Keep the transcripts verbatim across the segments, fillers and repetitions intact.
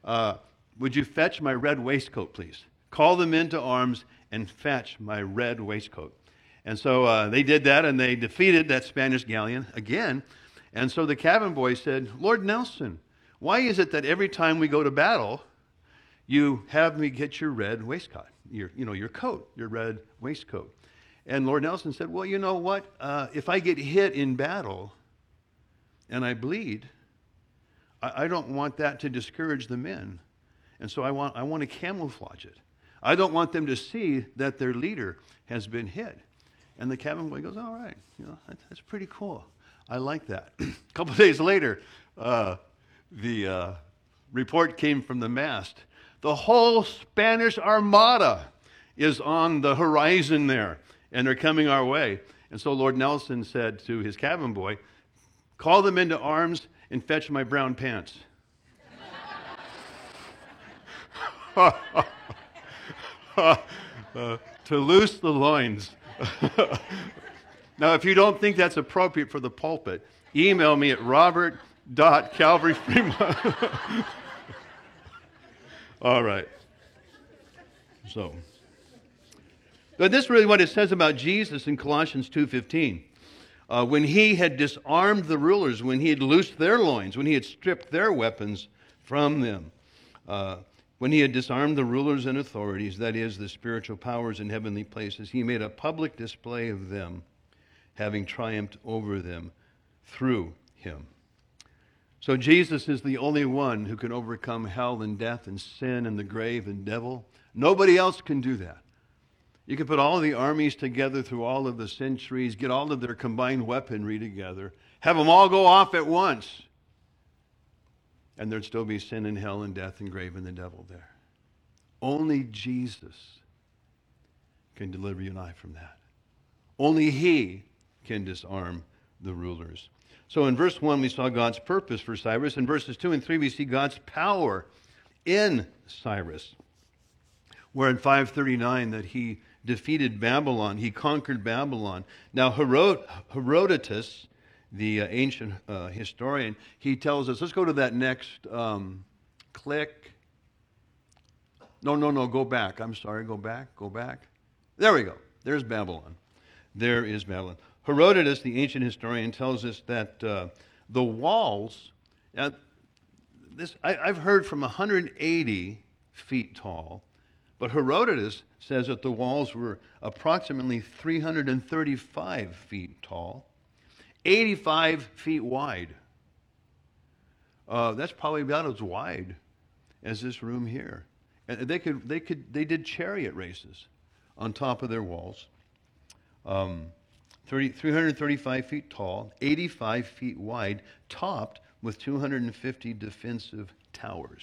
uh, would you fetch my red waistcoat, please? Call them into arms and fetch my red waistcoat. And so uh, they did that, and they defeated that Spanish galleon again. And so the cabin boy said, Lord Nelson, why is it that every time we go to battle, you have me get your red waistcoat, your, you know, your coat, your red waistcoat? And Lord Nelson said, well, you know what? Uh, if I get hit in battle and I bleed, I, I don't want that to discourage the men. And so I want, I want to camouflage it. I don't want them to see that their leader has been hit. And the cabin boy goes, all right, you know, that, that's pretty cool. I like that. A couple of days later, uh, the uh, report came from the mast. The whole Spanish Armada is on the horizon there, and they're coming our way. And so Lord Nelson said to his cabin boy, call them into arms and fetch my brown pants. uh, to loose the loins. Now, if you don't think that's appropriate for the pulpit, email me at robert dot calvary fremont. All right. So, but this is really what it says about Jesus in Colossians two fifteen. Uh, when he had disarmed the rulers, when he had loosed their loins, when he had stripped their weapons from them, uh, when he had disarmed the rulers and authorities, that is, the spiritual powers in heavenly places, he made a public display of them, having triumphed over them through him. So Jesus is the only one who can overcome hell and death and sin and the grave and devil. Nobody else can do that. You can put all the armies together through all of the centuries, get all of their combined weaponry together, have them all go off at once, and there'd still be sin and hell and death and grave and the devil there. Only Jesus can deliver you and I from that. Only he can disarm the rulers. So in verse one, we saw God's purpose for Cyrus. In verses two and three, we see God's power in Cyrus. Where in five thirty-nine that he defeated Babylon, he conquered Babylon. Now Herod- Herodotus, the uh, ancient uh, historian, he tells us, let's go to that next um, click. No, no, no, go back. I'm sorry, go back, go back. There we go. There's Babylon. There is Babylon. Herodotus, the ancient historian, tells us that uh, the walls, uh, this I, I've heard from one hundred eighty feet tall, but Herodotus says that the walls were approximately three hundred thirty-five feet tall, eighty-five feet wide. Uh, that's probably about as wide as this room here. And they could, they could, they did chariot races on top of their walls. Um, thirty, three hundred thirty-five feet tall, eighty-five feet wide, topped with two hundred fifty defensive towers.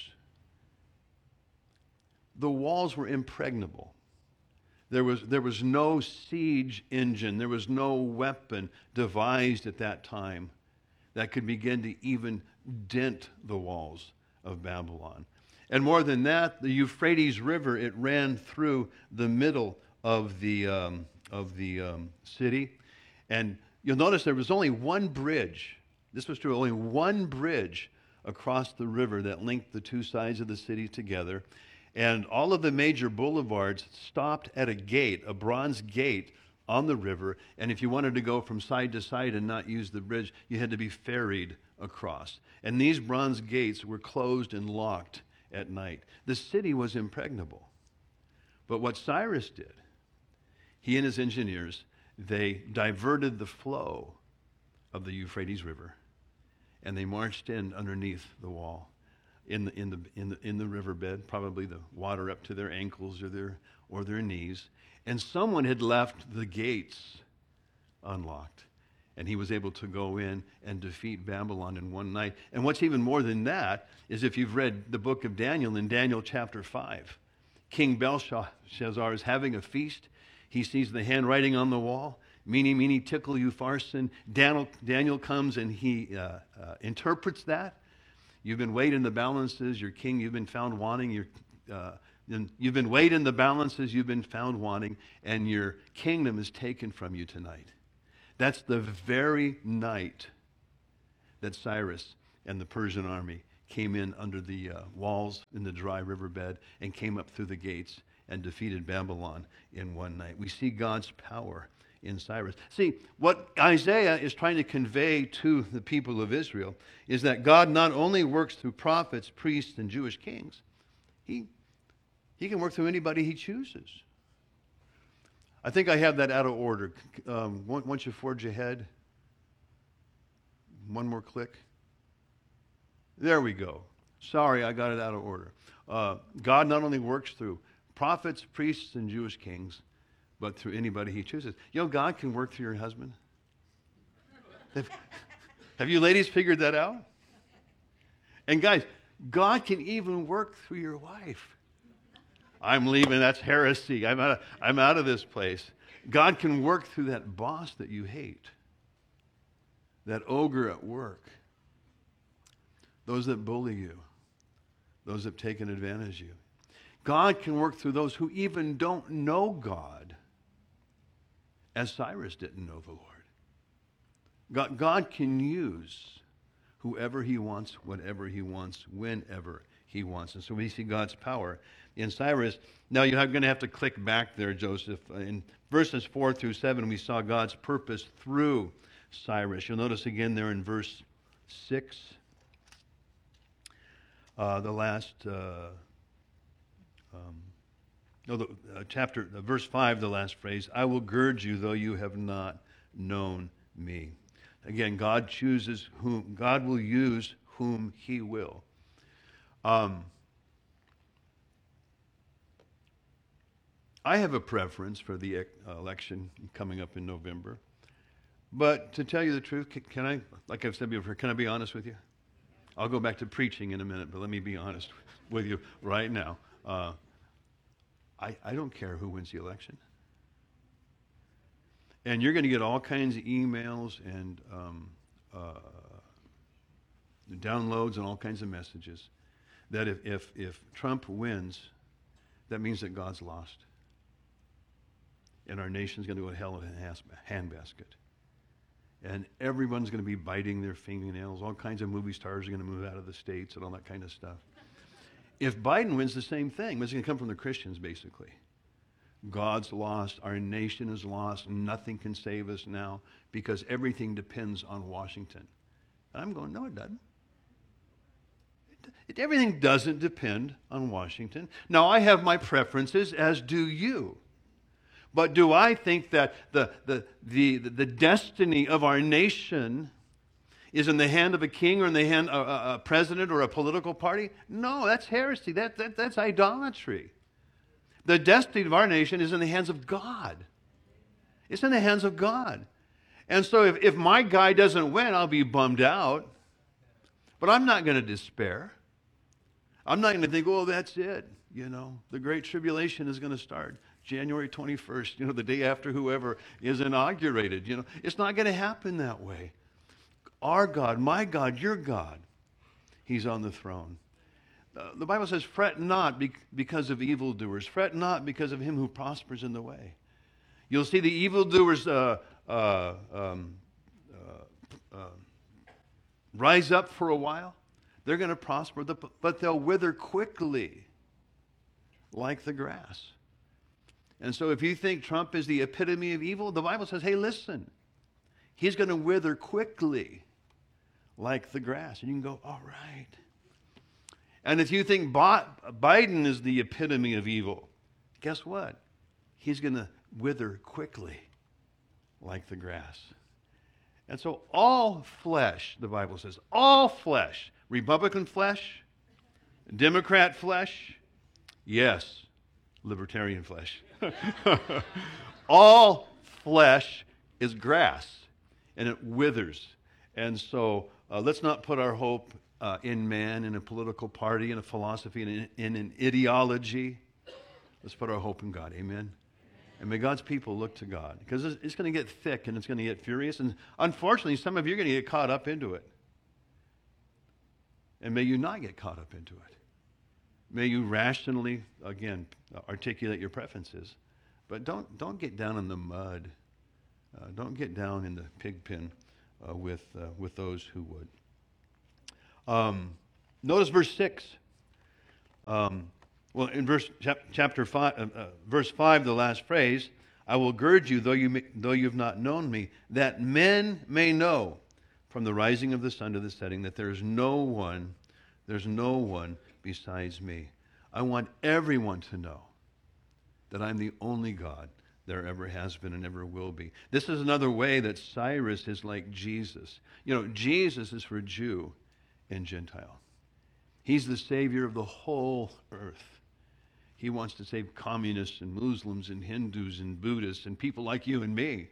The walls were impregnable. There was, there was no siege engine. There was no weapon devised at that time that could begin to even dent the walls of Babylon. And more than that, the Euphrates River, it ran through the middle of the, um, of the um, city. And you'll notice there was only one bridge. This was true, only one bridge across the river that linked the two sides of the city together. And all of the major boulevards stopped at a gate, a bronze gate on the river. And if you wanted to go from side to side and not use the bridge, you had to be ferried across. And these bronze gates were closed and locked at night. The city was impregnable. But what Cyrus did, he and his engineers, they diverted the flow of the Euphrates River, and they marched in underneath the wall. In the in the in the in the riverbed, probably the water up to their ankles or their or their knees, and someone had left the gates unlocked, and he was able to go in and defeat Babylon in one night. And what's even more than that is if you've read the book of Daniel, in Daniel chapter five, King Belshazzar is having a feast. He sees the handwriting on the wall, "Meeny, meeny, tickle, you farson." Daniel Daniel comes and he uh, uh, interprets that. You've been weighed in the balances, your king, you've been found wanting, your, uh, you've been weighed in the balances, you've been found wanting, and your kingdom is taken from you tonight. That's the very night that Cyrus and the Persian army came in under the uh, walls in the dry riverbed and came up through the gates and defeated Babylon in one night. We see God's power in Cyrus. See, what Isaiah is trying to convey to the people of Israel is that God not only works through prophets, priests, and Jewish kings, he, he can work through anybody he chooses. I think I have that out of order. Um, once you forge ahead, one more click. There we go. Sorry, I got it out of order. Uh, God not only works through prophets, priests, and Jewish kings, but through anybody he chooses. You know, God can work through your husband. Have, have you ladies figured that out? And guys, God can even work through your wife. I'm leaving. That's heresy. I'm out of, I'm out of this place. God can work through that boss that you hate, that ogre at work, those that bully you, those that have taken advantage of you. God can work through those who even don't know God, as Cyrus didn't know the Lord. God, God can use whoever he wants, whatever he wants, whenever he wants. And so we see God's power in Cyrus. Now you're going to have to click back there, Joseph. In verses four through seven, we saw God's purpose through Cyrus. You'll notice again there in verse six, uh, the last... Uh, Um, no, the uh, chapter, uh, verse five, the last phrase, I will gird you though you have not known me. Again, God chooses whom, God will use whom he will. Um, I have a preference for the uh, election coming up in November. But to tell you the truth, can, can I, like I've said before, can I be honest with you? I'll go back to preaching in a minute, but let me be honest with you right now. Uh, I, I don't care who wins the election. And you're going to get all kinds of emails and um, uh, downloads and all kinds of messages that if, if, if Trump wins, that means that God's lost. And our nation's going to go to hell in a handbasket. And everyone's going to be biting their fingernails. All kinds of movie stars are going to move out of the states and all that kind of stuff. If Biden wins, the same thing. It's going to come from the Christians, basically. God's lost. Our nation is lost. Nothing can save us now because everything depends on Washington. And I'm going, no, it doesn't. It, it, everything doesn't depend on Washington. Now, I have my preferences, as do you. But do I think that the, the, the, the destiny of our nation is in the hand of a king or in the hand of a, a president or a political party? No, that's heresy. That, that, that's idolatry. The destiny of our nation is in the hands of God. It's in the hands of God. And so if, if my guy doesn't win, I'll be bummed out. But I'm not going to despair. I'm not going to think, oh, that's it. You know, the Great Tribulation is going to start January twenty-first, you know, the day after whoever is inaugurated. You know, it's not going to happen that way. Our God, my God, your God, he's on the throne. Uh, the Bible says, fret not be- because of evildoers. Fret not because of him who prospers in the way. You'll see the evildoers uh, uh, um, uh, uh, rise up for a while. They're going to prosper, but they'll wither quickly like the grass. And so if you think Trump is the epitome of evil, the Bible says, hey, listen, he's going to wither quickly like the grass. And you can go, all right. And if you think Biden is the epitome of evil, guess what? He's going to wither quickly like the grass. And so all flesh, the Bible says, all flesh, Republican flesh, Democrat flesh, yes, libertarian flesh. All flesh is grass, and it withers. And so uh, let's not put our hope uh, in man, in a political party, in a philosophy, in, in an ideology. Let's put our hope in God. Amen? And may God's people look to God, because it's, it's going to get thick and it's going to get furious. And unfortunately, some of you are going to get caught up into it. And may you not get caught up into it. May you rationally, again, articulate your preferences. But don't, don't get down in the mud. Uh, don't get down in the pig pen uh, with, uh, with those who would. Um, Notice verse six. Um, well, in verse chap, chapter five, uh, uh, verse five, the last phrase, I will gird you, though you may, though you have not known me, that men may know from the rising of the sun to the setting that there is no one, there's no one besides me. I want everyone to know that I'm the only God there ever has been and ever will be. This is another way that Cyrus is like Jesus. You know, Jesus is for Jew and Gentile. He's the Savior of the whole earth. He wants to save communists and Muslims and Hindus and Buddhists and people like you and me.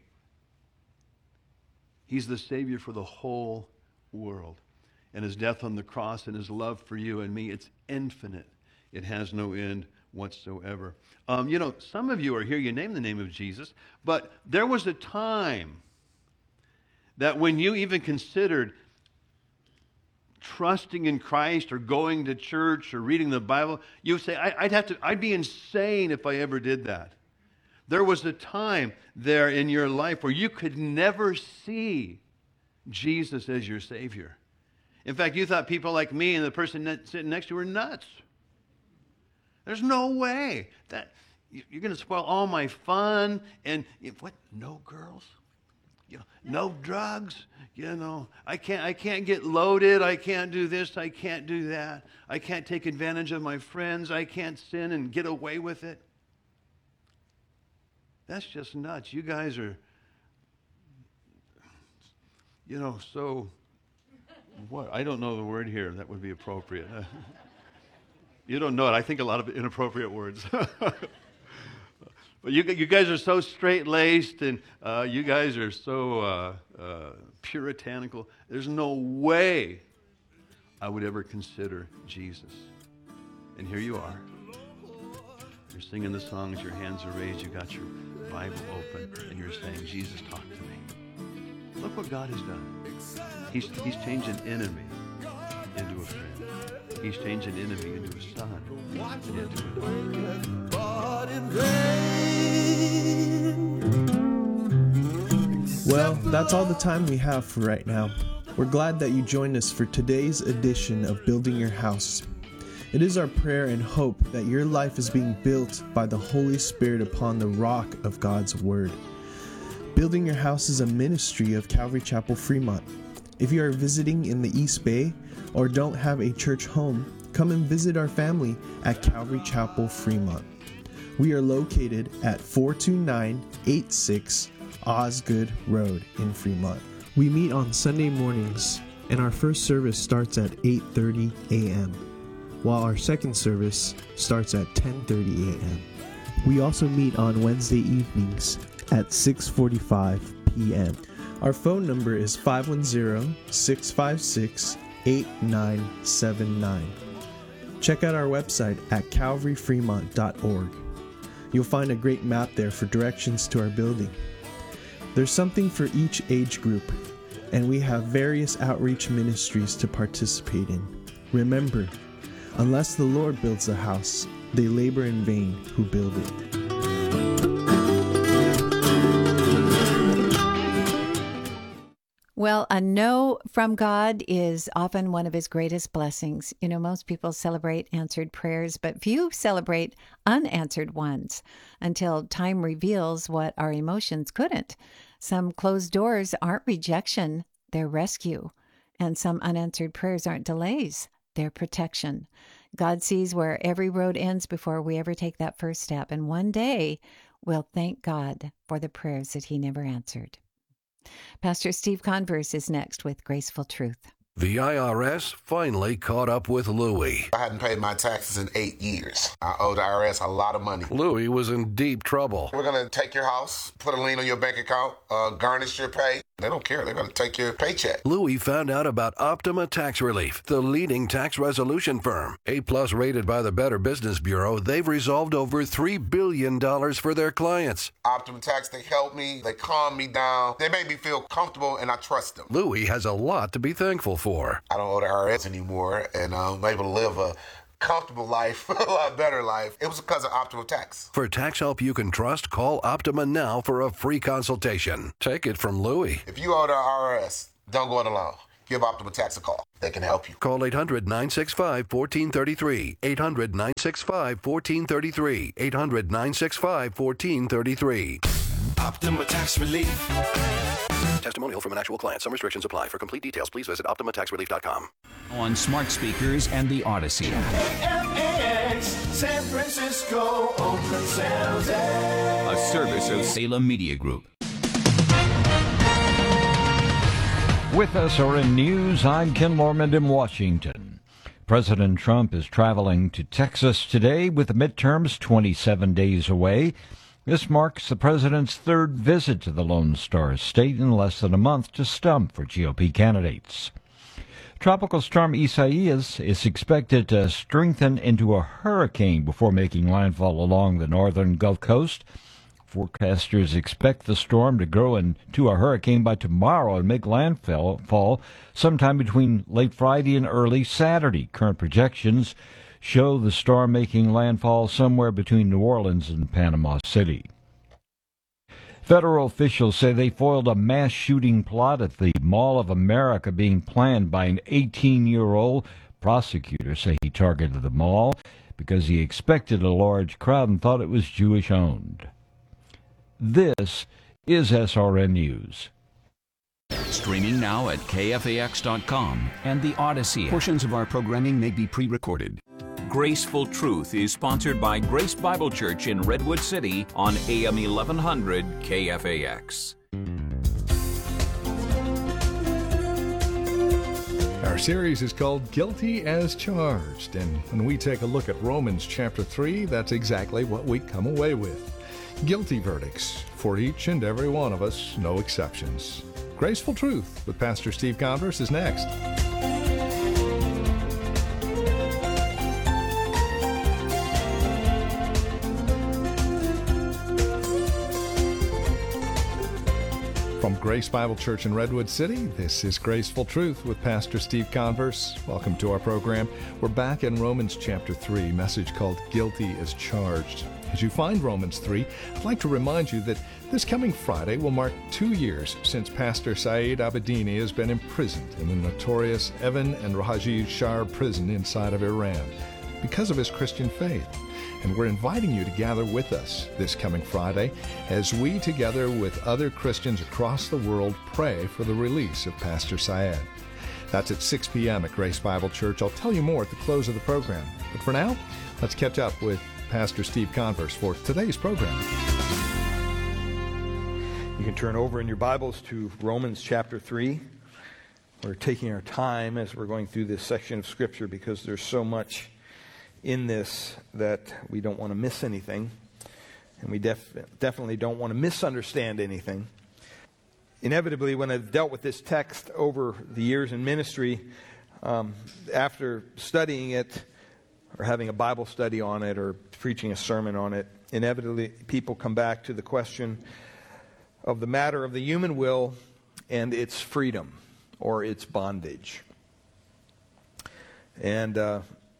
He's the Savior for the whole world. And his death on the cross and his love for you and me, it's infinite. It has no end whatsoever. Um, you know, some of you are here, you name the name of Jesus, but there was a time that when you even considered trusting in Christ or going to church or reading the Bible, you would say, I, I'd have to, I'd be insane if I ever did that. There was a time there in your life where you could never see Jesus as your Savior. In fact, you thought people like me and the person sitting next to you were nuts. There's no way that you're going to spoil all my fun and what? No girls, you know, no drugs. You know, I can't. I can't get loaded. I can't do this. I can't do that. I can't take advantage of my friends. I can't sin and get away with it. That's just nuts. You guys are, you know, so what? I don't know the word here that would be appropriate. You don't know it. I think a lot of inappropriate words. But you, you guys are so straight-laced, and uh, you guys are so uh, uh, puritanical. There's no way I would ever consider Jesus. And here you are. You're singing the songs, your hands are raised, you got your Bible open, and you're saying, Jesus, talk to me. Look what God has done. He's, he's changed an enemy into a friend. He's changed an enemy into a son and into a daughter. Well, that's all the time we have for right now. We're glad that you joined us for today's edition of Building Your House. It is our prayer and hope that your life is being built by the Holy Spirit upon the rock of God's Word. Building Your House is a ministry of Calvary Chapel Fremont. If you are visiting in the East Bay or don't have a church home, come and visit our family at Calvary Chapel Fremont. We are located at four two nine eight six Osgood Road in Fremont. We meet on Sunday mornings, and our first service starts at eight thirty a.m., while our second service starts at ten thirty a.m. We also meet on Wednesday evenings at six forty-five p.m. Our phone number is five one zero, six five six, eight nine seven nine. Check out our website at calvary fremont dot org. You'll find a great map there for directions to our building. There's something for each age group, and we have various outreach ministries to participate in. Remember, unless the Lord builds a house, they labor in vain who build it. Well, a no from God is often one of his greatest blessings. You know, most people celebrate answered prayers, but few celebrate unanswered ones until time reveals what our emotions couldn't. Some closed doors aren't rejection, they're rescue. And some unanswered prayers aren't delays, they're protection. God sees where every road ends before we ever take that first step. And one day, we'll thank God for the prayers that he never answered. Pastor Steve Converse is next with Graceful Truth. The I R S finally caught up with Louie. I hadn't paid my taxes in eight years. I owe the I R S a lot of money. Louie was in deep trouble. We're going to take your house, put a lien on your bank account, uh, garnish your pay. They don't care. They're going to take your paycheck. Louie found out about Optima Tax Relief, the leading tax resolution firm. A-plus rated by the Better Business Bureau, they've resolved over three billion dollars for their clients. Optima Tax, they help me. They calm me down. They make me feel comfortable, and I trust them. Louie has a lot to be thankful for. I don't owe the I R S anymore, and I'm able to live a comfortable life, a lot better life. It was because of Optima Tax. For tax help you can trust, call Optima now for a free consultation. Take it from Louie. If you owe the I R S, don't go it alone. give Optima Tax a call. They can help you. Call eight hundred, nine six five, one four three three. eight hundred, nine six five, one four three three. eight hundred, nine six five, one four three three. Optima Tax Relief. Testimonial from an actual client. Some restrictions apply. For complete details, please visit optima tax relief dot com. On smart speakers and the Odyssey. A M X, San Francisco, Oakland, San Jose. A service of Salem Media Group. With S R N News, I'm Ken Lormand in Washington. President Trump is traveling to Texas today with the midterms twenty-seven days away. This marks the president's third visit to the Lone Star State in less than a month to stump for G O P candidates. Tropical storm Isaias is expected to strengthen into a hurricane before making landfall along the northern Gulf Coast. Forecasters expect the storm to grow into a hurricane by tomorrow and make landfall fall sometime between late Friday and early Saturday. Current projections show the storm making landfall somewhere between New Orleans and Panama City. Federal officials say they foiled a mass shooting plot at the Mall of America being planned by an eighteen-year-old. Prosecutors say he targeted the mall because he expected a large crowd and thought it was Jewish-owned. This is S R N News. Streaming now at K F A X dot com and the Odyssey. Portions of our programming may be pre-recorded. Graceful Truth is sponsored by Grace Bible Church in Redwood City on A M eleven hundred K F A X. Our series is called Guilty as Charged, and when we take a look at Romans chapter three, that's exactly what we come away with. Guilty verdicts for each and every one of us, no exceptions. Graceful Truth with Pastor Steve Converse is next. From Grace Bible Church in Redwood City, this is Graceful Truth with Pastor Steve Converse. Welcome to our program. We're back in Romans chapter three, message called Guilty as Charged. As you find Romans three, I'd like to remind you that this coming Friday will mark two years since Pastor Saeed Abedini has been imprisoned in the notorious Evin and Rajiv Shar prison inside of Iran because of his Christian faith. And we're inviting you to gather with us this coming Friday as we, together with other Christians across the world, pray for the release of Pastor Saeed. That's at six p.m. at Grace Bible Church. I'll tell you more at the close of the program. But for now, let's catch up with Pastor Steve Converse for today's program. You can turn over in your Bibles to Romans chapter three. We're taking our time as we're going through this section of Scripture because there's so much in this that we don't want to miss anything, and we def- definitely don't want to misunderstand anything. Inevitably, when I've dealt with this text over the years in ministry, um, after studying it or having a Bible study on it or preaching a sermon on it, inevitably people come back to the question of the matter of the human will and its freedom or its bondage. And uh,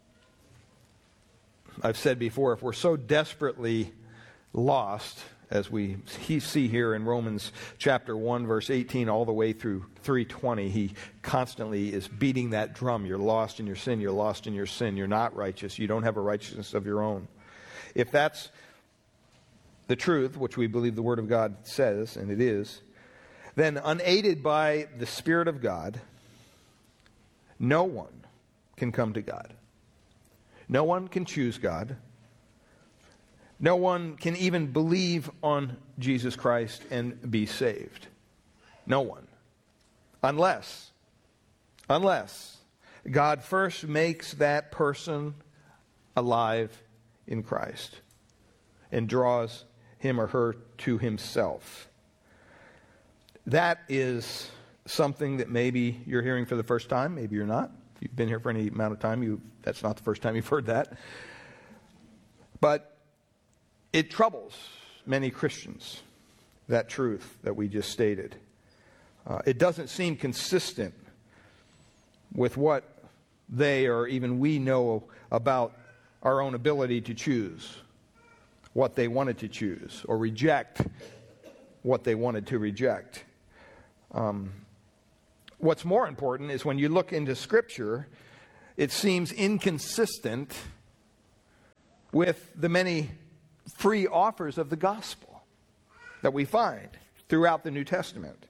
I've said before, if we're so desperately lost, as we see here in Romans chapter one, verse eighteen, all the way through three twenty, he constantly is beating that drum. You're lost in your sin, you're lost in your sin, you're not righteous, you don't have a righteousness of your own. If that's the truth, which we believe the Word of God says, and it is, then unaided by the Spirit of God, no one can come to God. No one can choose God. No one can even believe on Jesus Christ and be saved. No one. Unless, unless God first makes that person alive in Christ and draws him or her to himself. That is something that maybe you're hearing for the first time, maybe you're not. If you've been here for any amount of time, you that's not the first time you've heard that. But it troubles many Christians, that truth that we just stated. Uh, it doesn't seem consistent with what they or even we know about our own ability to choose what they wanted to choose or reject what they wanted to reject. Um, what's more important is when you look into Scripture, it seems inconsistent with the many free offers of the gospel that we find throughout the New Testament.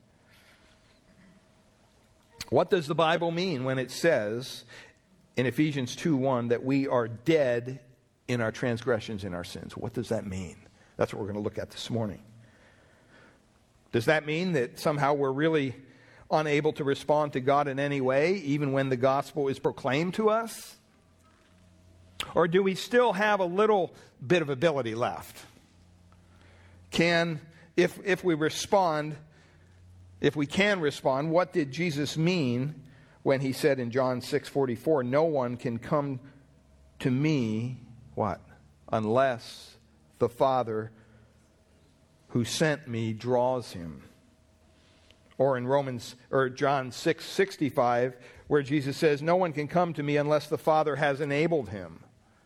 What does the Bible mean when it says in Ephesians two one that we are dead in our transgressions and our sins? What does that mean? That's what we're going to look at this morning. Does that mean that somehow we're really unable to respond to God in any way, even when the gospel is proclaimed to us? Or do we still have a little bit of ability left? Can, if, if we respond, if we can respond, what did Jesus mean when he said in John six forty-four, no one can come to me, what? Unless the Father who sent me draws him. Or in Romans or John six sixty-five, where Jesus says, no one can come to me unless the Father has enabled him.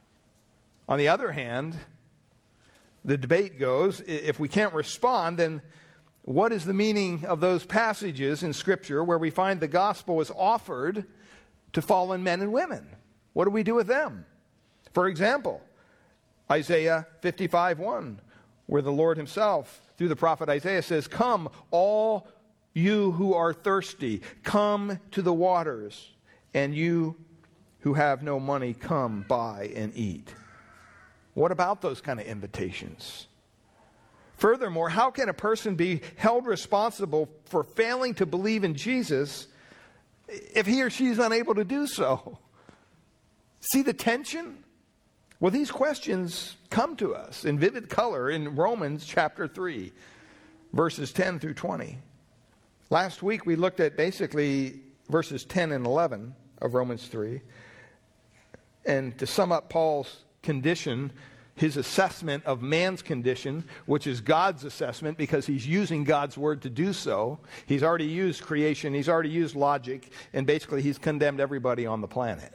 On the other hand, the debate goes, if we can't respond, then what is the meaning of those passages in Scripture where we find the gospel is offered to fallen men and women? What do we do with them? For example, Isaiah fifty-five one, where the Lord himself, through the prophet Isaiah, says, come, all you who are thirsty, come to the waters, and you who have no money, come buy and eat. What about those kind of invitations? Furthermore, how can a person be held responsible for failing to believe in Jesus if he or she is unable to do so? See the tension? Well, these questions come to us in vivid color in Romans chapter three, verses ten through twenty. Last week we looked at basically verses ten and eleven of Romans three. And to sum up Paul's condition, his assessment of man's condition, which is God's assessment because he's using God's word to do so. He's already used creation, he's already used logic, and basically he's condemned everybody on the planet.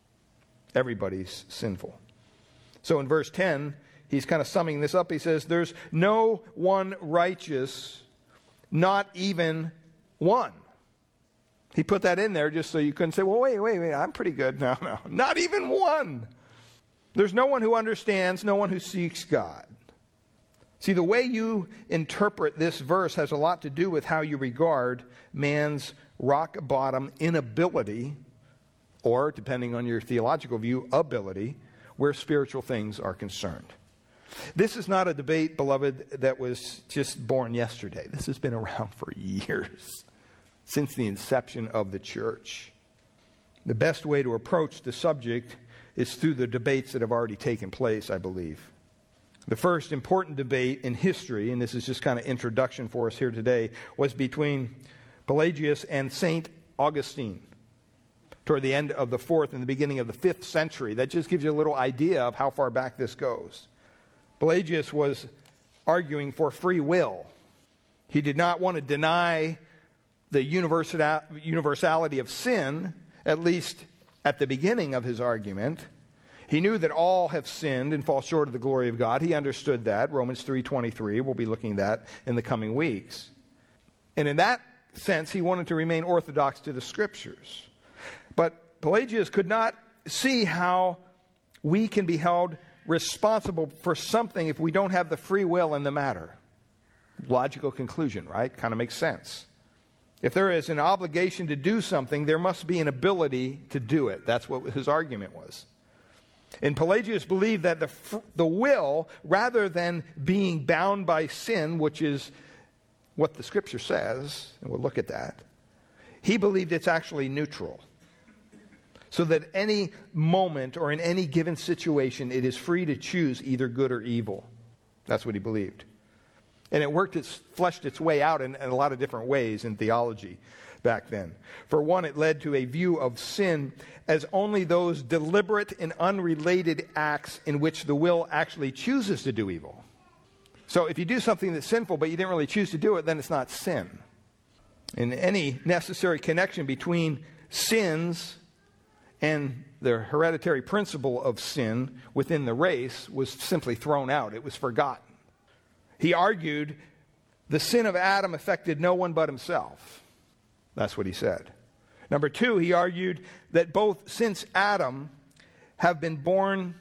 Everybody's sinful. So in verse ten, he's kind of summing this up. He says, there's no one righteous, not even one. He put that in there just so you couldn't say, well, wait, wait, wait, I'm pretty good. No, no, not even one. There's no one who understands, no one who seeks God. See, the way you interpret this verse has a lot to do with how you regard man's rock-bottom inability, or, depending on your theological view, ability, where spiritual things are concerned. This is not a debate, beloved, that was just born yesterday. This has been around for years, since the inception of the church. The best way to approach the subject is through the debates that have already taken place, I believe. The first important debate in history, and this is just kind of introduction for us here today, was between Pelagius and Saint Augustine toward the end of the fourth and the beginning of the fifth century. That just gives you a little idea of how far back this goes. Pelagius was arguing for free will. He did not want to deny the universality of sin, at least at the beginning of his argument. He knew that all have sinned and fall short of the glory of God. He understood that. Romans three twenty-three, we'll be looking at that in the coming weeks. And in that sense, he wanted to remain orthodox to the Scriptures. But Pelagius could not see how we can be held responsible for something if we don't have the free will in the matter. Logical conclusion, right? Kind of makes sense. If there is an obligation to do something, there must be an ability to do it. That's what his argument was. And Pelagius believed that the, the will, rather than being bound by sin, which is what the Scripture says, and we'll look at that, he believed it's actually neutral. So that any moment or in any given situation, it is free to choose either good or evil. That's what he believed. And it worked, its, fleshed its way out in, in a lot of different ways in theology back then. For one, it led to a view of sin as only those deliberate and unrelated acts in which the will actually chooses to do evil. So if you do something that's sinful, but you didn't really choose to do it, then it's not sin. And any necessary connection between sins and the hereditary principle of sin within the race was simply thrown out. It was forgotten. He argued the sin of Adam affected no one but himself. That's what he said. Number two, he argued that both since Adam have been born,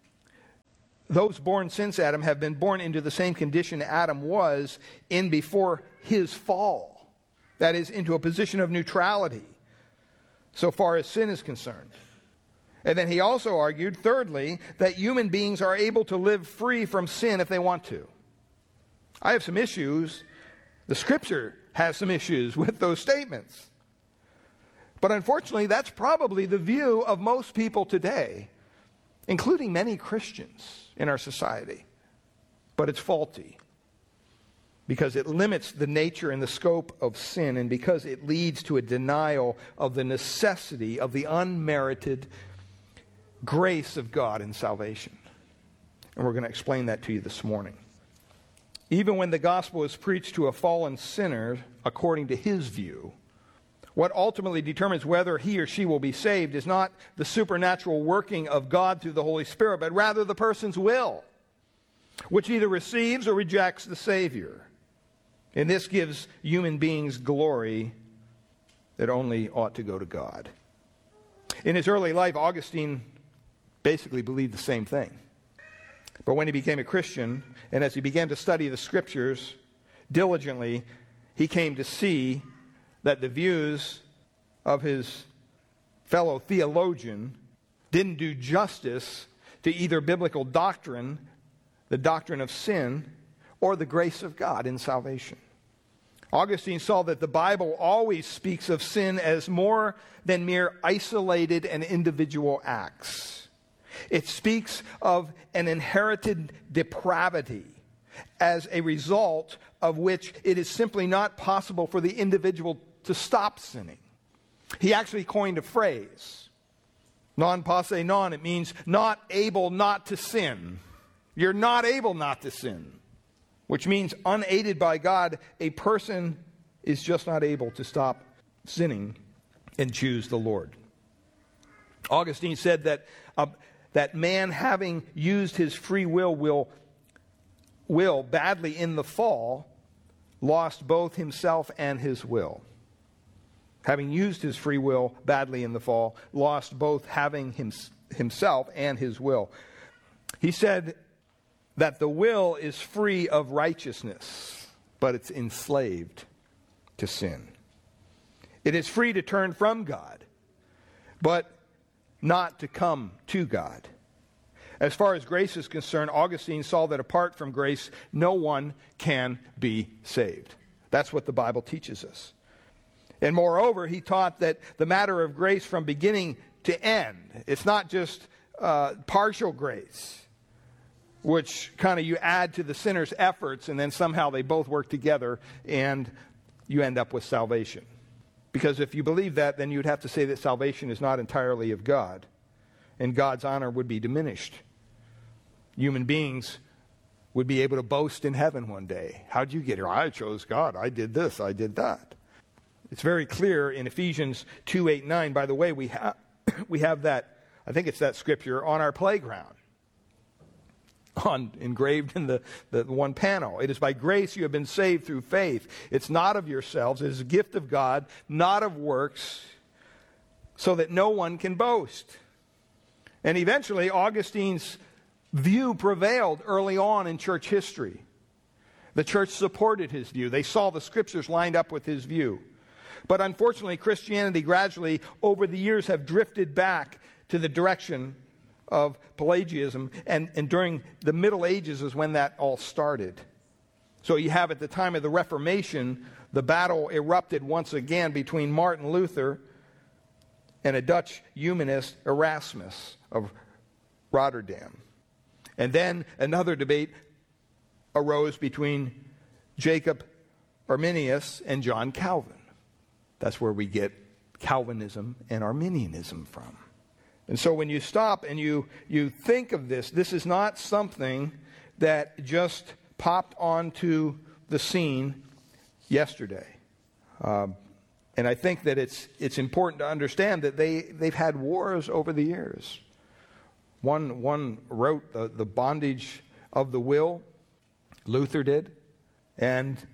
those born since Adam have been born into the same condition Adam was in before his fall. That is, into a position of neutrality, so far as sin is concerned. And then he also argued, thirdly, that human beings are able to live free from sin if they want to. I have some issues. The Scripture has some issues with those statements. But unfortunately, that's probably the view of most people today, including many Christians in our society. But it's faulty because it limits the nature and the scope of sin, and because it leads to a denial of the necessity of the unmerited grace of God in salvation. And we're going to explain that to you this morning. Even when the gospel is preached to a fallen sinner, according to his view, what ultimately determines whether he or she will be saved is not the supernatural working of God through the Holy Spirit, but rather the person's will, which either receives or rejects the Savior. And this gives human beings glory that only ought to go to God. In his early life, Augustine basically believed the same thing. But when he became a Christian, and as he began to study the Scriptures diligently, he came to see that the views of his fellow theologian didn't do justice to either biblical doctrine, the doctrine of sin, or the grace of God in salvation. Augustine saw that the Bible always speaks of sin as more than mere isolated and individual acts. It speaks of an inherited depravity as a result of which it is simply not possible for the individual to stop sinning. He actually coined a phrase, non posse non. It means not able not to sin. You're not able not to sin, which means unaided by God, a person is just not able to stop sinning and choose the Lord. Augustine said that uh, that man, having used his free will, will will badly in the fall, lost both himself and his will. Having used his free will badly in the fall, lost both having him, himself and his will. He said that the will is free of righteousness, but it's enslaved to sin. It is free to turn from God, but not to come to God. As far as grace is concerned, Augustine saw that apart from grace, no one can be saved. That's what the Bible teaches us. And moreover, he taught that the matter of grace from beginning to end, it's not just uh, partial grace, which kind of you add to the sinner's efforts and then somehow they both work together and you end up with salvation. Because if you believe that, then you'd have to say that salvation is not entirely of God, and God's honor would be diminished. Human beings would be able to boast in heaven one day. How'd you get here? I chose God. I did this. I did that. It's very clear in Ephesians two, eight, nine. By the way, we, ha- we have that, I think it's that scripture, on our playground, on engraved in the, the one panel. It is by grace you have been saved through faith. It's not of yourselves. It is a gift of God, not of works, so that no one can boast. And eventually, Augustine's view prevailed early on in church history. The church supported his view. They saw the scriptures lined up with his view. But unfortunately, Christianity gradually, over the years, have drifted back to the direction of Pelagianism, and, and during the Middle Ages is when that all started. So you have at the time of the Reformation, the battle erupted once again between Martin Luther and a Dutch humanist, Erasmus of Rotterdam. And then another debate arose between Jacob Arminius and John Calvin. That's where we get Calvinism and Arminianism from. And so when you stop and you, you think of this, this is not something that just popped onto the scene yesterday. Um, and I think that it's it's important to understand that they, they've had wars over the years. One, one wrote the, the bondage of the will, Luther did. And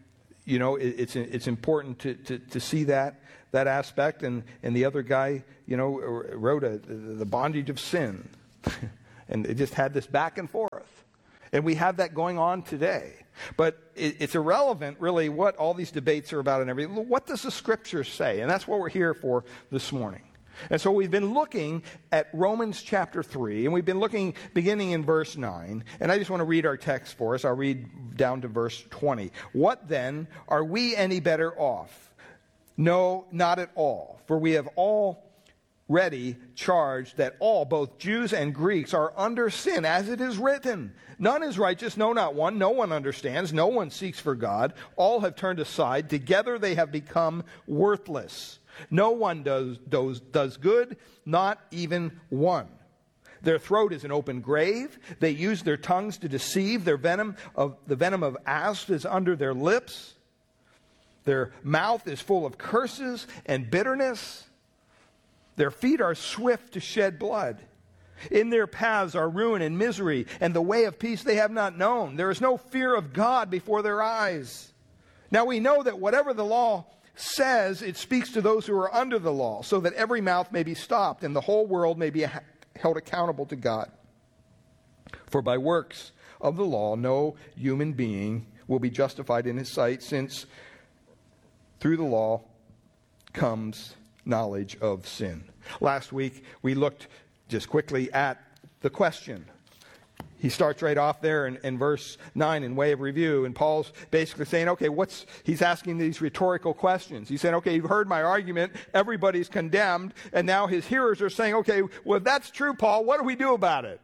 you know, it, it's it's important to, to, to see that that aspect. And, and the other guy, you know, wrote a, the bondage of sin. And it just had this back and forth. And we have that going on today. But it, it's irrelevant, really, what all these debates are about and everything. What does the Scripture say? And that's what we're here for this morning. And so we've been looking at Romans chapter three, and we've been looking beginning in verse nine. And I just want to read our text for us. I'll read down to verse twenty. What then? Are we any better off? No, not at all. For we have already charged that all, both Jews and Greeks, are under sin, as it is written. None is righteous, no, not one. No one understands. No one seeks for God. All have turned aside. Together they have become worthless. No one does, does, does good, not even one. Their throat is an open grave. They use their tongues to deceive. Their venom of the venom of asp is under their lips. Their mouth is full of curses and bitterness. Their feet are swift to shed blood. In their paths are ruin and misery, and the way of peace they have not known. There is no fear of God before their eyes. Now we know that whatever the law says, it speaks to those who are under the law, so that every mouth may be stopped, and the whole world may be held accountable to God. For by works of the law, no human being will be justified in his sight, since through the law comes knowledge of sin. Last week, we looked just quickly at the question. He starts right off there in, in verse nine in way of review, and Paul's basically saying, okay, what's, he's asking these rhetorical questions. He's saying, okay, you've heard my argument, everybody's condemned, and now his hearers are saying, okay, well, if that's true, Paul, what do we do about it?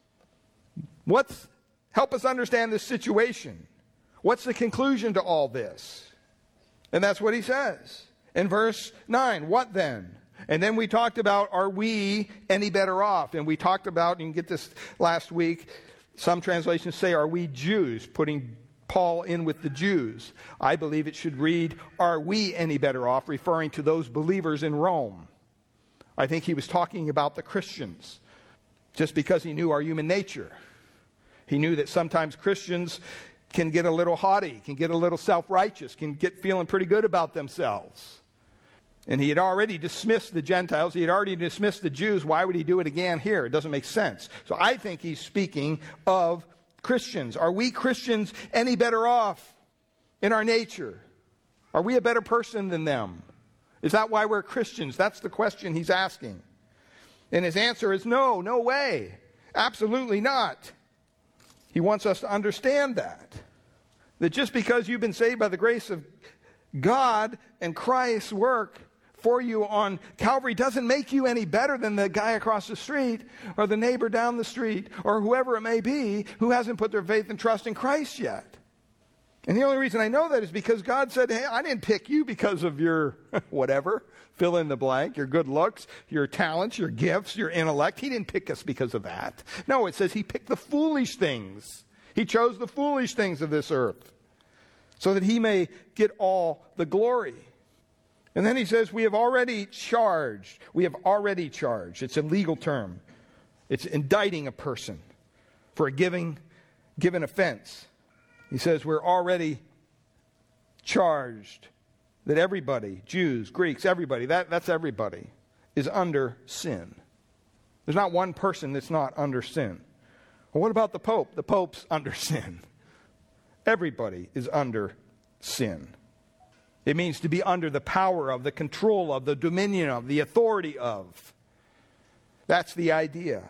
What's, help us understand this situation. What's the conclusion to all this? And that's what he says in verse nine. What then? And then we talked about, are we any better off? And we talked about, and you can get this last week, some translations say, are we Jews? Putting Paul in with the Jews. I believe it should read, are we any better off? Referring to those believers in Rome. I think he was talking about the Christians. Just because he knew our human nature. He knew that sometimes Christians can get a little haughty, can get a little self-righteous, can get feeling pretty good about themselves. And he had already dismissed the Gentiles. He had already dismissed the Jews. Why would he do it again here? It doesn't make sense. So I think he's speaking of Christians. Are we Christians any better off in our nature? Are we a better person than them? Is that why we're Christians? That's the question he's asking. And his answer is no, no way. Absolutely not. He wants us to understand that. That just because you've been saved by the grace of God and Christ's work for you on Calvary doesn't make you any better than the guy across the street or the neighbor down the street or whoever it may be who hasn't put their faith and trust in Christ yet. And the only reason I know that is because God said, hey, I didn't pick you because of your whatever, fill in the blank, your good looks, your talents, your gifts, your intellect. He didn't pick us because of that. No, it says he picked the foolish things. He chose the foolish things of this earth so that he may get all the glory. And then he says, we have already charged. We have already charged. It's a legal term. It's indicting a person for a giving, given offense. He says we're already charged that everybody, Jews, Greeks, everybody, that, that's everybody, is under sin. There's not one person that's not under sin. Well, what about the Pope? The Pope's under sin. Everybody is under sin. It means to be under the power of, the control of, the dominion of, the authority of. That's the idea.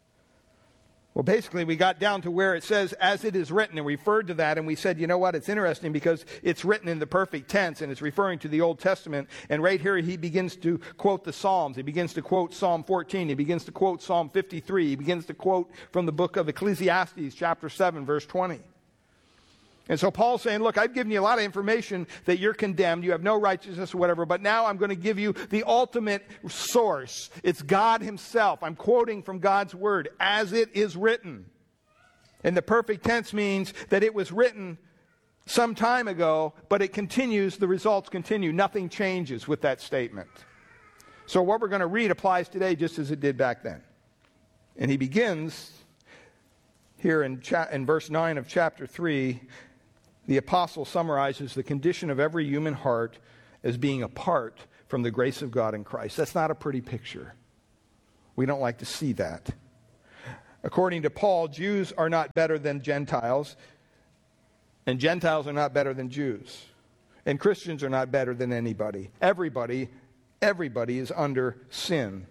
Well, basically, we got down to where it says, as it is written, and we referred to that, and we said, you know what, it's interesting because it's written in the perfect tense, and it's referring to the Old Testament, and right here he begins to quote the Psalms. He begins to quote Psalm fourteen. He begins to quote Psalm fifty-three. He begins to quote from the book of Ecclesiastes, chapter seven, verse twenty. And so Paul's saying, look, I've given you a lot of information that you're condemned, you have no righteousness or whatever, but now I'm going to give you the ultimate source. It's God himself. I'm quoting from God's word, as it is written. And the perfect tense means that it was written some time ago, but it continues, the results continue. Nothing changes with that statement. So what we're going to read applies today just as it did back then. And he begins here in, cha- in verse nine of chapter three, the apostle summarizes the condition of every human heart as being apart from the grace of God in Christ. That's not a pretty picture. We don't like to see that. According to Paul, Jews are not better than Gentiles, and Gentiles are not better than Jews. And Christians are not better than anybody. Everybody, everybody is under sin.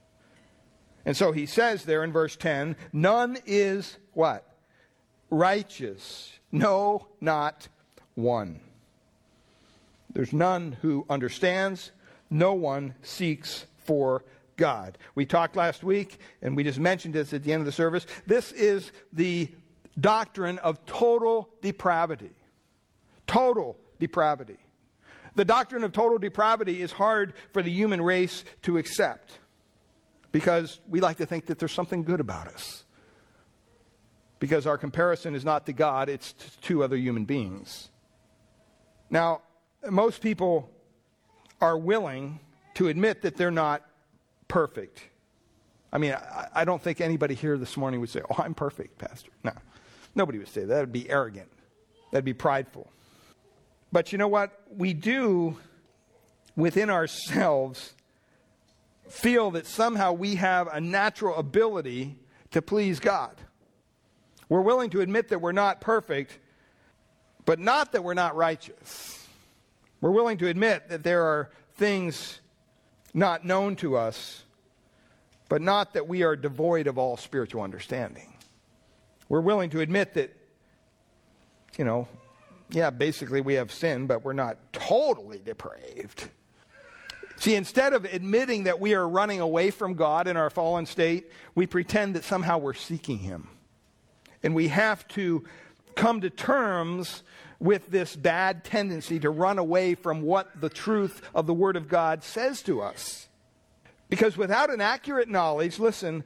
And so he says there in verse ten, none is what? Righteous. No, not one. There's none who understands. No one seeks for God. We talked last week, and we just mentioned this at the end of the service. This is the doctrine of total depravity. Total depravity. The doctrine of total depravity is hard for the human race to accept because we like to think that there's something good about us. Because our comparison is not to God, it's to two other human beings. Now, most people are willing to admit that they're not perfect. I mean, I, I don't think anybody here this morning would say, oh, I'm perfect, Pastor. No, nobody would say that. That would be arrogant. That'd be prideful. But you know what? We do, within ourselves, feel that somehow we have a natural ability to please God. We're willing to admit that we're not perfect, but not that we're not righteous. We're willing to admit that there are things not known to us, but not that we are devoid of all spiritual understanding. We're willing to admit that, you know, yeah, basically we have sin, but we're not totally depraved. See, instead of admitting that we are running away from God in our fallen state, we pretend that somehow we're seeking Him. And we have to come to terms with this bad tendency to run away from what the truth of the Word of God says to us. Because without an accurate knowledge, listen,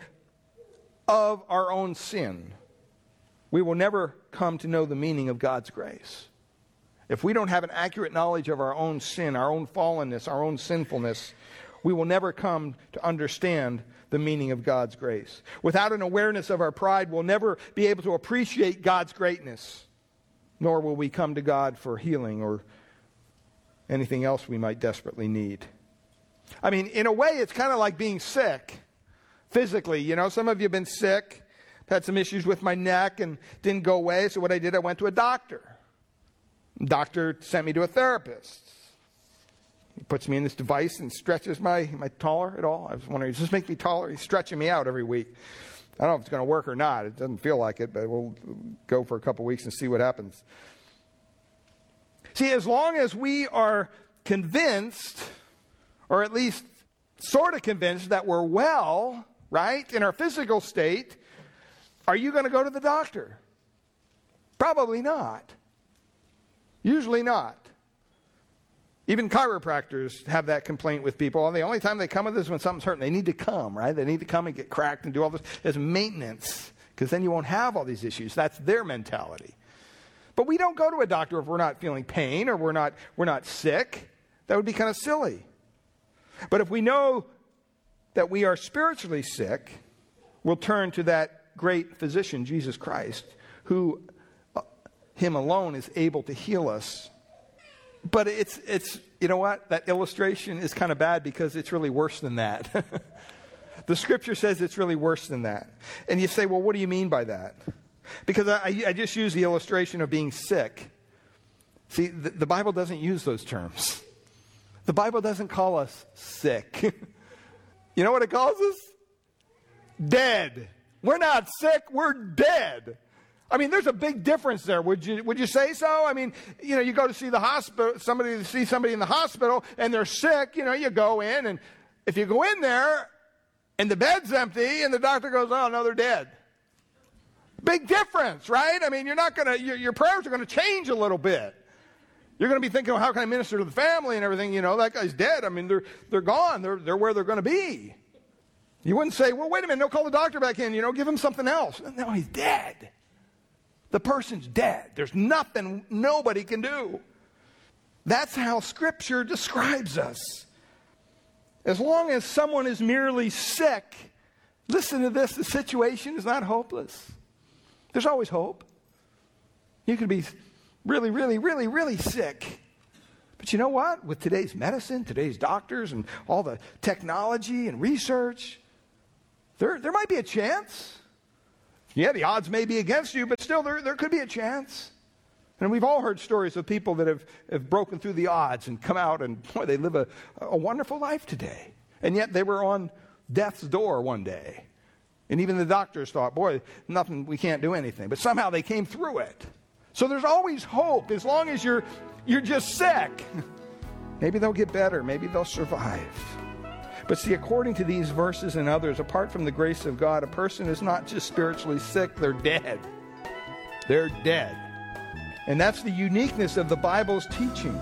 of our own sin, we will never come to know the meaning of God's grace. If we don't have an accurate knowledge of our own sin, our own fallenness, our own sinfulness, we will never come to understand the meaning of God's grace. Without an awareness of our pride, we'll never be able to appreciate God's greatness, nor will we come to God for healing or anything else we might desperately need. I mean, in a way, it's kind of like being sick physically. You know, some of you have been sick, had some issues with my neck and didn't go away. So what I did, I went to a doctor. The doctor sent me to a therapist. He puts me in this device and stretches my, my taller at all. I was wondering, does this make me taller? He's stretching me out every week. I don't know if it's going to work or not. It doesn't feel like it, but we'll go for a couple weeks and see what happens. See, as long as we are convinced, or at least sort of convinced that we're well, right, in our physical state, are you going to go to the doctor? Probably not. Usually not. Even chiropractors have that complaint with people. The only time they come with this is when something's hurting. They need to come, right? They need to come and get cracked and do all this as maintenance, because then you won't have all these issues. That's their mentality. But we don't go to a doctor if we're not feeling pain or we're not, we're not sick. That would be kind of silly. But if we know that we are spiritually sick, we'll turn to that great physician, Jesus Christ, who, uh, Him alone is able to heal us. But it's, it's you know what? That illustration is kind of bad because it's really worse than that. The Scripture says it's really worse than that. And you say, well, what do you mean by that? Because I, I just use the illustration of being sick. See, the, the Bible doesn't use those terms. The Bible doesn't call us sick. You know what it calls us? Dead. We're not sick, we're dead. I mean, there's a big difference there. Would you would you say so? I mean, you know, you go to see the hospital, somebody to see somebody in the hospital, and they're sick. You know, you go in, and if you go in there, and the bed's empty, and the doctor goes, "Oh no, they're dead." Big difference, right? I mean, you're not gonna your, your prayers are gonna change a little bit. You're gonna be thinking, well, how can I minister to the family and everything? You know, that guy's dead. I mean, they're they're gone. They're they're where they're gonna be. You wouldn't say, well, wait a minute, no, call the doctor back in. You know, give him something else. No, he's dead. The person's dead. There's nothing nobody can do. That's how Scripture describes us. As long as someone is merely sick, listen to this, the situation is not hopeless. There's always hope. You could be really, really, really, really sick. But you know what? With today's medicine, today's doctors, and all the technology and research, there, there might be a chance. Yeah, the odds may be against you, but still there, there could be a chance. And we've all heard stories of people that have, have broken through the odds and come out and, boy, they live a, a wonderful life today. And yet they were on death's door one day. And even the doctors thought, boy, nothing, we can't do anything. But somehow they came through it. So there's always hope as long as you're you're just sick. Maybe they'll get better. Maybe they'll survive. But see, according to these verses and others, apart from the grace of God, a person is not just spiritually sick, they're dead. They're dead. And that's the uniqueness of the Bible's teaching.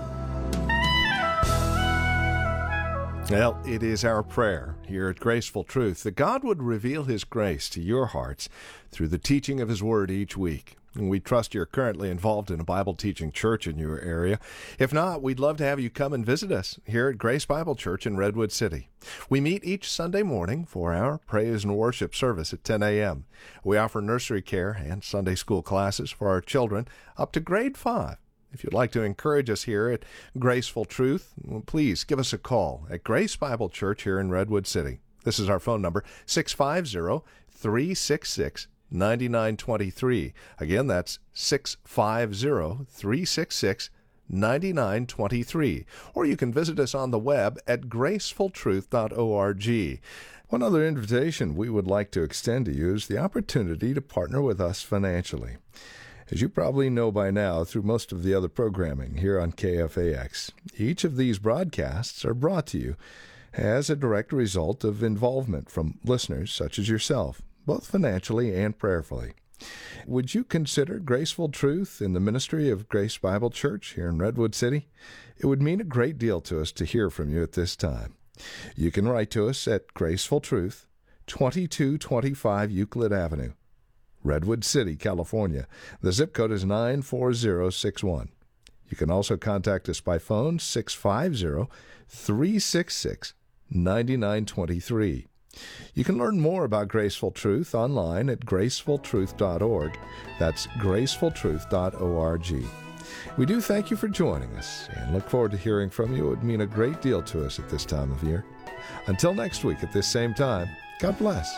Well, it is our prayer here at Graceful Truth that God would reveal His grace to your hearts through the teaching of His Word each week. And we trust you're currently involved in a Bible teaching church in your area. If not, we'd love to have you come and visit us here at Grace Bible Church in Redwood City. We meet each Sunday morning for our praise and worship service at ten a.m. We offer nursery care and Sunday school classes for our children up to grade five. If you'd like to encourage us here at Graceful Truth, please give us a call at Grace Bible Church here in Redwood City. This is our phone number, six five zero, three six six, nine nine two three. Again, that's six five zero, three six six, nine nine two three. Or you can visit us on the web at graceful truth dot org. One other invitation we would like to extend to you is the opportunity to partner with us financially. As you probably know by now through most of the other programming here on K F A X, each of these broadcasts are brought to you as a direct result of involvement from listeners such as yourself, both financially and prayerfully. Would you consider Graceful Truth in the ministry of Grace Bible Church here in Redwood City? It would mean a great deal to us to hear from you at this time. You can write to us at Graceful Truth, twenty-two twenty-five Euclid Avenue, Redwood City, California. The zip code is nine four zero six one. You can also contact us by phone, six five zero, three six six, nine nine two three. You can learn more about Graceful Truth online at graceful truth dot org. That's graceful truth dot org. We do thank you for joining us and look forward to hearing from you. It would mean a great deal to us at this time of year. Until next week at this same time, God bless.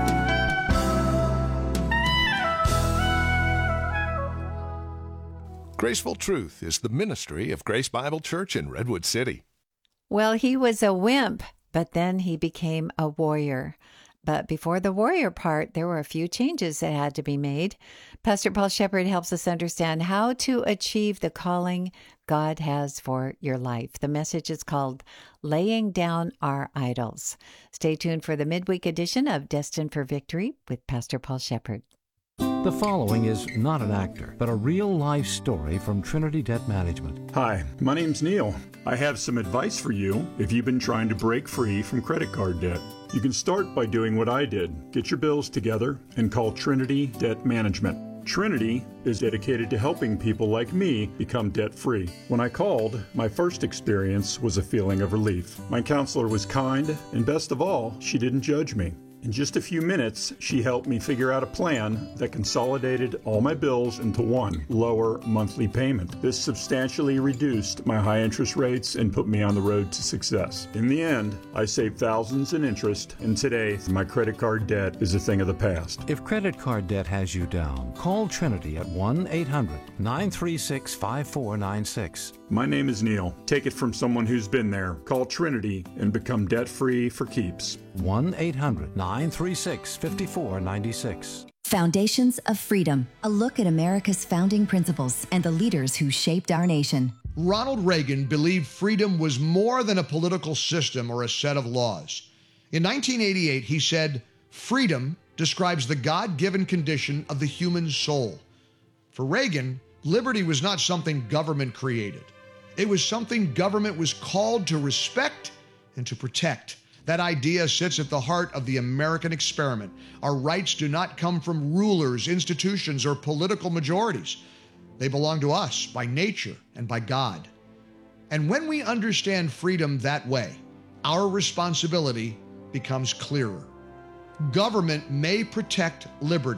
Graceful Truth is the ministry of Grace Bible Church in Redwood City. Well, he was a wimp, but then he became a warrior. But before the warrior part, there were a few changes that had to be made. Pastor Paul Shepherd helps us understand how to achieve the calling God has for your life. The message is called Laying Down Our Idols. Stay tuned for the midweek edition of Destined for Victory with Pastor Paul Shepherd. The following is not an actor, but a real-life story from Trinity Debt Management. Hi, my name's Neil. I have some advice for you if you've been trying to break free from credit card debt. You can start by doing what I did. Get your bills together and call Trinity Debt Management. Trinity is dedicated to helping people like me become debt-free. When I called, my first experience was a feeling of relief. My counselor was kind, and best of all, she didn't judge me. In just a few minutes, she helped me figure out a plan that consolidated all my bills into one lower monthly payment. This substantially reduced my high interest rates and put me on the road to success. In the end, I saved thousands in interest, and today my credit card debt is a thing of the past. If credit card debt has you down, call Trinity at one eight hundred, nine three six, five four nine six. My name is Neil. Take it from someone who's been there. Call Trinity and become debt-free for keeps. one eight hundred, nine three six, five four nine six. Foundations of Freedom, a look at America's founding principles and the leaders who shaped our nation. Ronald Reagan believed freedom was more than a political system or a set of laws. In nineteen eighty-eight, he said, "Freedom describes the God-given condition of the human soul." For Reagan, liberty was not something government created. It was something government was called to respect and to protect. That idea sits at the heart of the American experiment. Our rights do not come from rulers, institutions, or political majorities. They belong to us by nature and by God. And when we understand freedom that way, our responsibility becomes clearer. Government may protect liberty,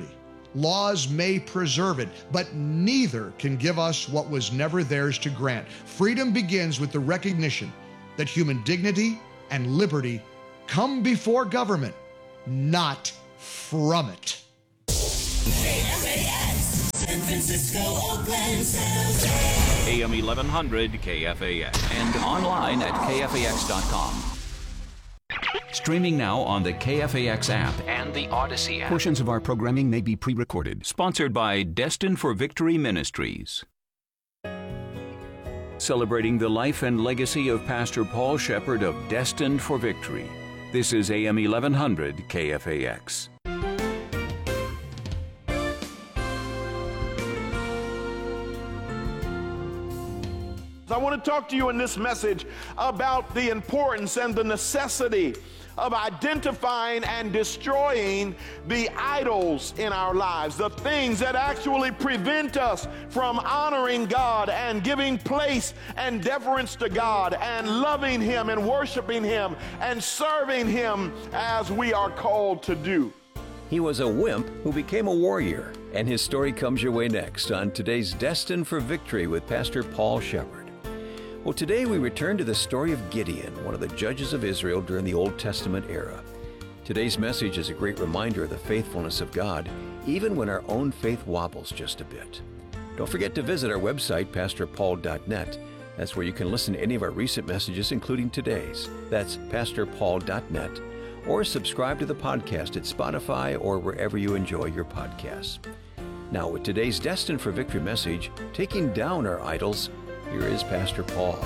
Laws may preserve it, but neither can give us what was never theirs to grant. Freedom begins with the recognition that human dignity and liberty come before government, not from it. K F A X, San Francisco, Oakland, San Jose. A M eleven hundred K F A X and online at K F A X dot com. Streaming now on the K F A X app and the Odyssey app. Portions of our programming may be pre-recorded. Sponsored by Destined for Victory Ministries. Celebrating the life and legacy of Pastor Paul Shepherd of Destined for Victory. This is A M eleven hundred K F A X. I want to talk to you in this message about the importance and the necessity of identifying and destroying the idols in our lives, the things that actually prevent us from honoring God and giving place and deference to God and loving Him and worshiping Him and serving Him as we are called to do. He was a wimp who became a warrior, and his story comes your way next on today's Destined for Victory with Pastor Paul Shepherd. Well, today we return to the story of Gideon, one of the judges of Israel during the Old Testament era. Today's message is a great reminder of the faithfulness of God, even when our own faith wobbles just a bit. Don't forget to visit our website, pastor paul dot net. That's where you can listen to any of our recent messages, including today's. That's pastor paul dot net. Or subscribe to the podcast at Spotify or wherever you enjoy your podcasts. Now, with today's Destined for Victory message, taking down our idols, here is Pastor Paul.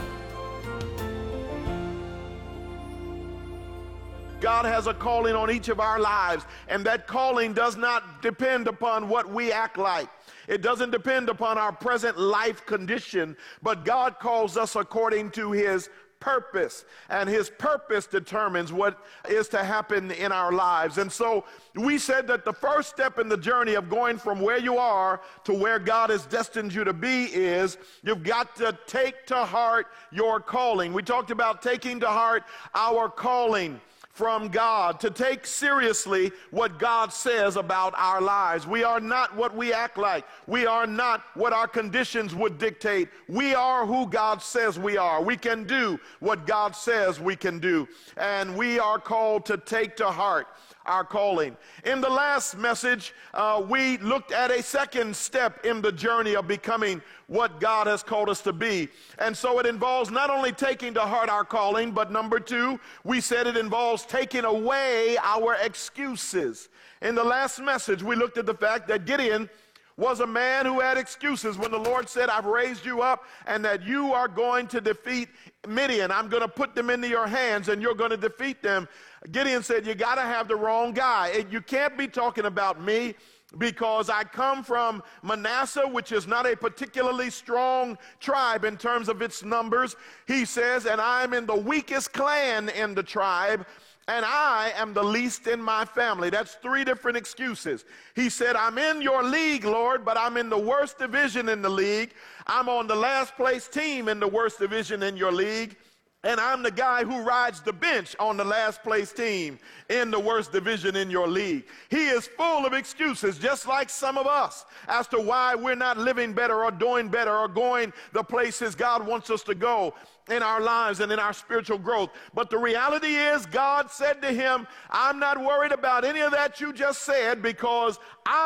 God has a calling on each of our lives, and that calling does not depend upon what we act like. It doesn't depend upon our present life condition, but God calls us according to His purpose, and His purpose determines what is to happen in our lives. And so we said that the first step in the journey of going from where you are to where God has destined you to be is you've got to take to heart your calling. We talked about taking to heart our calling from God, to take seriously what God says about our lives. We are not what we act like. We are not what our conditions would dictate. We are who God says we are. We can do what God says we can do. And we are called to take to heart our calling. In the last message, uh, we looked at a second step in the journey of becoming what God has called us to be. And so it involves not only taking to heart our calling, but number two, we said it involves taking away our excuses. In the last message, we looked at the fact that Gideon was a man who had excuses when the Lord said, I've raised you up and that you are going to defeat Midian. I'm going to put them into your hands and you're going to defeat them. Gideon said, you got to have the wrong guy. You can't be talking about me because I come from Manasseh, which is not a particularly strong tribe in terms of its numbers. He says, and I'm in the weakest clan in the tribe, and I am the least in my family. That's three different excuses. He said, I'm in your league, Lord, but I'm in the worst division in the league. I'm on the last place team in the worst division in your league. And I'm the guy who rides the bench on the last place team in the worst division in your league. He is full of excuses, just like some of us, as to why we're not living better or doing better or going the places God wants us to go in our lives and in our spiritual growth. But the reality is, God said to him, I'm not worried about any of that you just said, because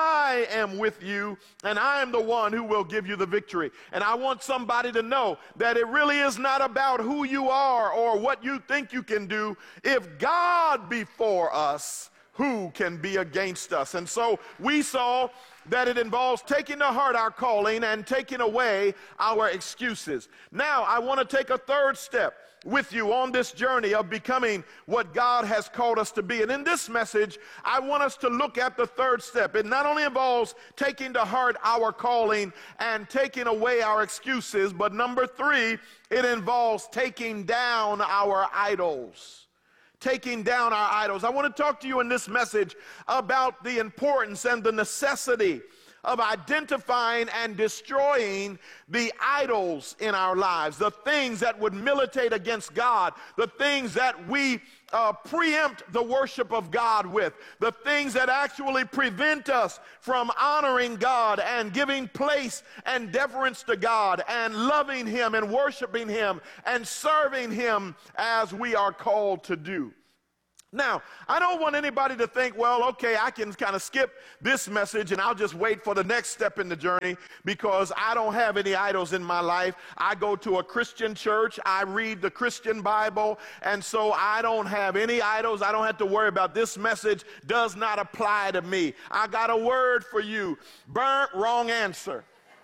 I am with you and I am the one who will give you the victory. And I want somebody to know that it really is not about who you are or what you think you can do. If God be for us, who can be against us? And so we saw that it involves taking to heart our calling and taking away our excuses. Now, I want to take a third step with you on this journey of becoming what God has called us to be. And in this message, I want us to look at the third step. It not only involves taking to heart our calling and taking away our excuses, but number three, it involves taking down our idols. Taking down our idols. I want to talk to you in this message about the importance and the necessity of identifying and destroying the idols in our lives, the things that would militate against God, the things that we uh, preempt the worship of God with, the things that actually prevent us from honoring God and giving place and deference to God and loving Him and worshiping Him and serving Him as we are called to do. Now, I don't want anybody to think, well, okay, I can kind of skip this message and I'll just wait for the next step in the journey because I don't have any idols in my life. I go to a Christian church, I read the Christian Bible, and so I don't have any idols. I don't have to worry about this message does not apply to me. I got a word for you. Burnt, wrong answer.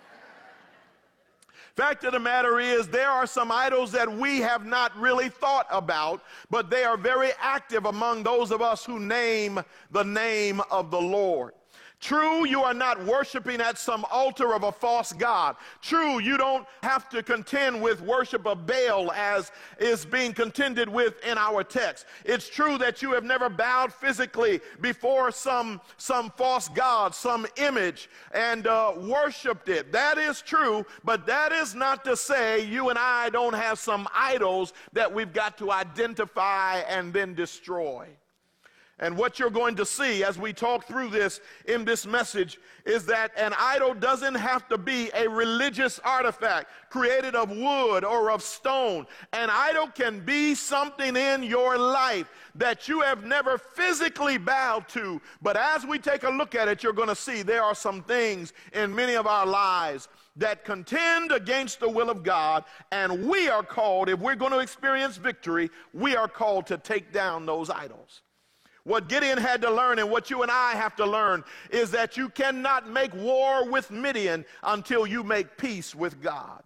Fact of the matter is, there are some idols that we have not really thought about, but they are very active among those of us who name the name of the Lord. True, you are not worshiping at some altar of a false god. True, you don't have to contend with worship of Baal as is being contended with in our text. It's true that you have never bowed physically before some, some false god, some image, and uh, worshiped it. That is true, but that is not to say you and I don't have some idols that we've got to identify and then destroy. And what you're going to see as we talk through this in this message is that an idol doesn't have to be a religious artifact created of wood or of stone. An idol can be something in your life that you have never physically bowed to. But as we take a look at it, you're going to see there are some things in many of our lives that contend against the will of God, and we are called, if we're going to experience victory, we are called to take down those idols. What Gideon had to learn and what you and I have to learn is that you cannot make war with Midian until you make peace with God.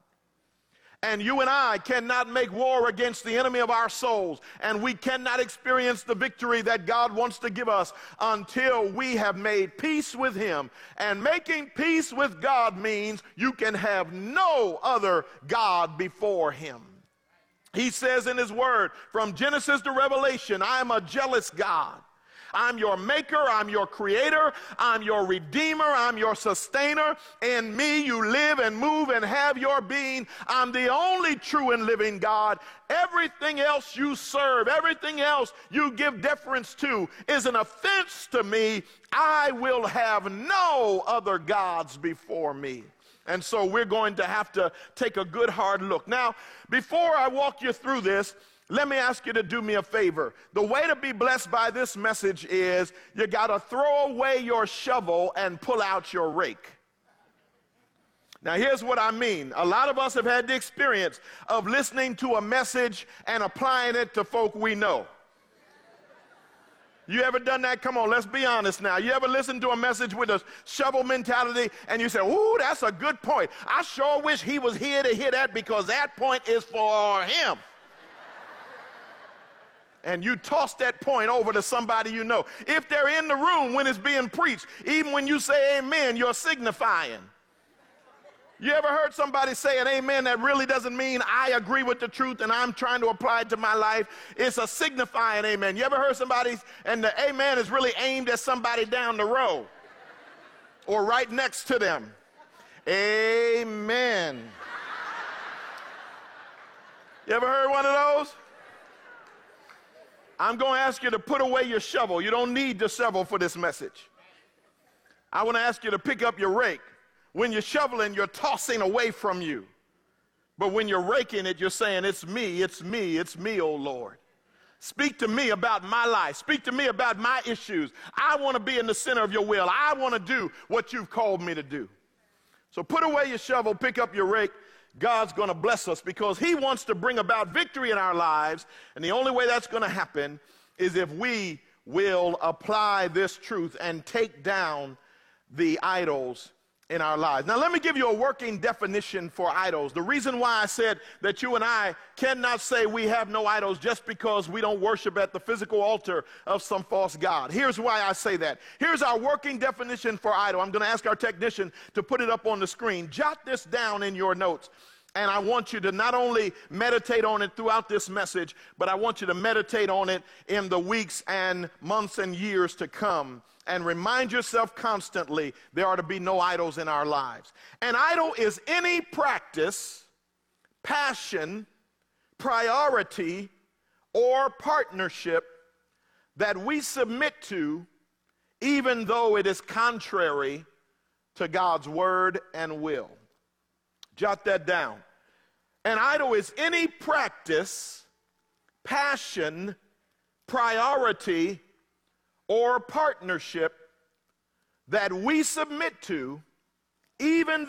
And you and I cannot make war against the enemy of our souls, and we cannot experience the victory that God wants to give us until we have made peace with Him. And making peace with God means you can have no other God before Him. He says in His Word, from Genesis to Revelation, I am a jealous God. I'm your maker, I'm your creator, I'm your redeemer, I'm your sustainer. In me you live and move and have your being. I'm the only true and living God. Everything else you serve, everything else you give deference to is an offense to me. I will have no other gods before me. And so we're going to have to take a good hard look. Now, before I walk you through this, let me ask you to do me a favor. The way to be blessed by this message is you got to throw away your shovel and pull out your rake. Now, here's what I mean. A lot of us have had the experience of listening to a message and applying it to folk we know. You ever done that? Come on, let's be honest now. You ever listen to a message with a shovel mentality and you say, ooh, that's a good point. I sure wish he was here to hear that because that point is for him. And you toss that point over to somebody you know. If they're in the room when it's being preached, even when you say amen, you're signifying. You ever heard somebody say an amen that really doesn't mean I agree with the truth and I'm trying to apply it to my life? It's a signifying amen. You ever heard somebody, and the amen is really aimed at somebody down the row or right next to them? Amen. You ever heard one of those? I'm going to ask you to put away your shovel. You don't need the shovel for this message. I want to ask you to pick up your rake. When you're shoveling, you're tossing away from you. But when you're raking it, you're saying, it's me, it's me, it's me, oh Lord. Speak to me about my life. Speak to me about my issues. I want to be in the center of your will. I want to do what you've called me to do. So put away your shovel, pick up your rake. God's going to bless us because He wants to bring about victory in our lives. And the only way that's going to happen is if we will apply this truth and take down the idols in our lives. Now, let me give you a working definition for idols. The reason why I said that you and I cannot say we have no idols just because we don't worship at the physical altar of some false god. Here's why I say that. Here's our working definition for idol. I'm going to ask our technician to put it up on the screen. Jot this down in your notes. And I want you to not only meditate on it throughout this message, but I want you to meditate on it in the weeks and months and years to come and remind yourself constantly there are to be no idols in our lives. An idol is any practice, passion, priority, or partnership that we submit to even though it is contrary to God's word and will. Jot that down. An idol is any practice, passion, priority, or partnership that we submit to even